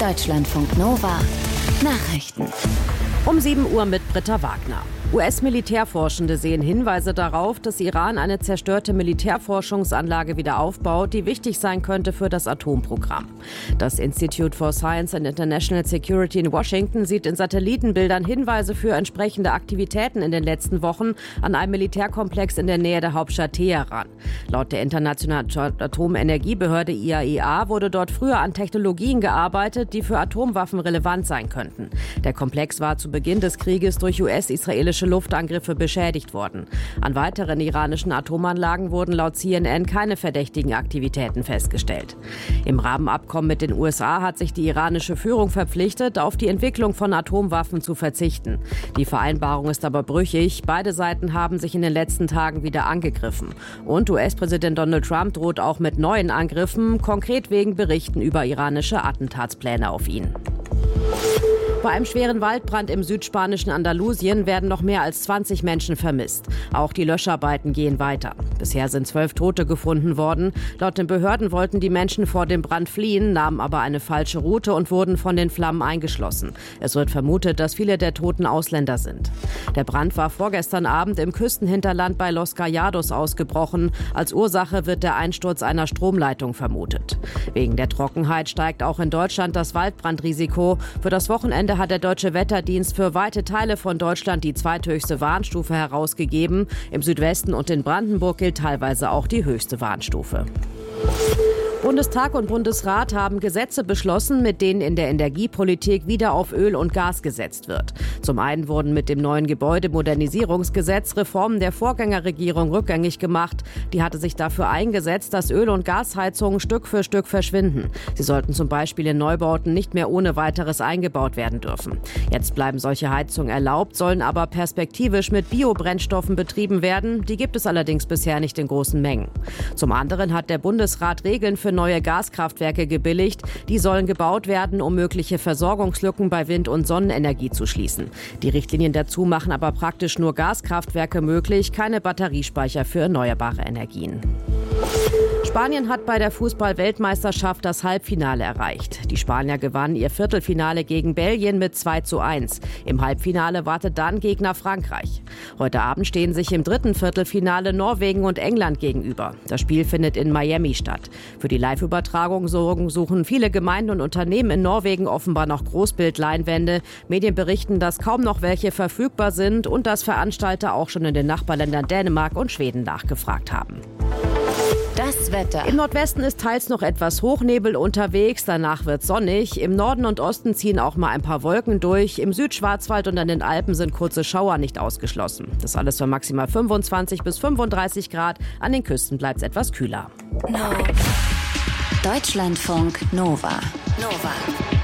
Deutschlandfunk Nova Nachrichten. Um 7 Uhr mit Britta Wagner. US-Militärforschende sehen Hinweise darauf, dass Iran eine zerstörte Militärforschungsanlage wieder aufbaut, die wichtig sein könnte für das Atomprogramm. Das Institute for Science and International Security in Washington sieht in Satellitenbildern Hinweise für entsprechende Aktivitäten in den letzten Wochen an einem Militärkomplex in der Nähe der Hauptstadt Teheran. Laut der Internationalen Atomenergiebehörde IAEA wurde dort früher an Technologien gearbeitet, die für Atomwaffen relevant sein könnten. Der Komplex war zu Beginn des Krieges durch US-israelische Luftangriffe beschädigt worden. An weiteren iranischen Atomanlagen wurden laut CNN keine verdächtigen Aktivitäten festgestellt. Im Rahmenabkommen mit den USA hat sich die iranische Führung verpflichtet, auf die Entwicklung von Atomwaffen zu verzichten. Die Vereinbarung ist aber brüchig. Beide Seiten haben sich in den letzten Tagen wieder angegriffen. Und US-Präsident Donald Trump droht auch mit neuen Angriffen, konkret wegen Berichten über iranische Attentatspläne auf ihn. Bei einem schweren Waldbrand im südspanischen Andalusien werden noch mehr als 20 Menschen vermisst. Auch die Löscharbeiten gehen weiter. Bisher sind 12 Tote gefunden worden. Laut den Behörden wollten die Menschen vor dem Brand fliehen, nahmen aber eine falsche Route und wurden von den Flammen eingeschlossen. Es wird vermutet, dass viele der Toten Ausländer sind. Der Brand war vorgestern Abend im Küstenhinterland bei Los Callados ausgebrochen. Als Ursache wird der Einsturz einer Stromleitung vermutet. Wegen der Trockenheit steigt auch in Deutschland das Waldbrandrisiko. Für das Wochenende hat der Deutsche Wetterdienst für weite Teile von Deutschland die zweithöchste Warnstufe herausgegeben. Im Südwesten und in Brandenburg gilt teilweise auch die höchste Warnstufe. Bundestag und Bundesrat haben Gesetze beschlossen, mit denen in der Energiepolitik wieder auf Öl und Gas gesetzt wird. Zum einen wurden mit dem neuen Gebäudemodernisierungsgesetz Reformen der Vorgängerregierung rückgängig gemacht. Die hatte sich dafür eingesetzt, dass Öl- und Gasheizungen Stück für Stück verschwinden. Sie sollten zum Beispiel in Neubauten nicht mehr ohne weiteres eingebaut werden dürfen. Jetzt bleiben solche Heizungen erlaubt, sollen aber perspektivisch mit Biobrennstoffen betrieben werden. Die gibt es allerdings bisher nicht in großen Mengen. Zum anderen hat der Bundesrat Regeln für neue Gaskraftwerke gebilligt. Die sollen gebaut werden, um mögliche Versorgungslücken bei Wind- und Sonnenenergie zu schließen. Die Richtlinien dazu machen aber praktisch nur Gaskraftwerke möglich, keine Batteriespeicher für erneuerbare Energien. Spanien hat bei der Fußball-Weltmeisterschaft das Halbfinale erreicht. Die Spanier gewannen ihr Viertelfinale gegen Belgien mit 2:1. Im Halbfinale wartet dann Gegner Frankreich. Heute Abend stehen sich im dritten Viertelfinale Norwegen und England gegenüber. Das Spiel findet in Miami statt. Für die Live-Übertragung suchen viele Gemeinden und Unternehmen in Norwegen offenbar noch Großbildleinwände. Medien berichten, dass kaum noch welche verfügbar sind und dass Veranstalter auch schon in den Nachbarländern Dänemark und Schweden nachgefragt haben. Das Wetter. Im Nordwesten ist teils noch etwas Hochnebel unterwegs, danach wird sonnig. Im Norden und Osten ziehen auch mal ein paar Wolken durch. Im Südschwarzwald und an den Alpen sind kurze Schauer nicht ausgeschlossen. Das alles für maximal 25 bis 35 Grad. An den Küsten bleibt es etwas kühler. Deutschlandfunk Nova.